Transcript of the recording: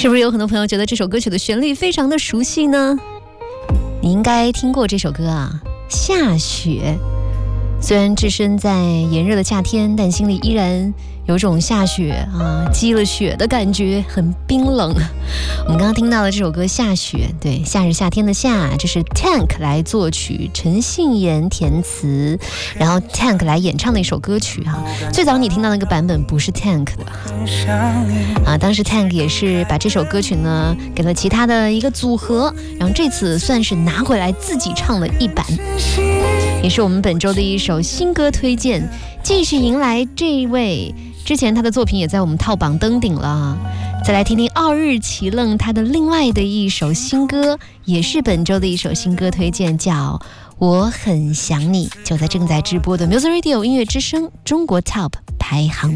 是不是有很多朋友觉得这首歌曲的旋律非常的熟悉呢？你应该听过这首歌啊，下雪。虽然置身在炎热的夏天，但心里依然有种下雪啊，积了雪的感觉，很冰冷。我们刚刚听到的这首歌《下雪》，对，夏日夏天的夏，这是 Tank 来作曲，陈信妍填词，然后 Tank 来演唱的一首歌曲哈。最早你听到那个版本不是 Tank 的啊，当时 Tank 也是把这首歌曲呢给了其他的一个组合，然后这次算是拿回来自己唱了一版。也是我们本周的一首新歌推荐，继续迎来这一位，之前他的作品也在我们套榜登顶了。再来听听奥日奇愣他的另外的一首新歌，也是本周的一首新歌推荐，叫我很想你，就在正在直播的 Music Radio 音乐之声中国 Top 排行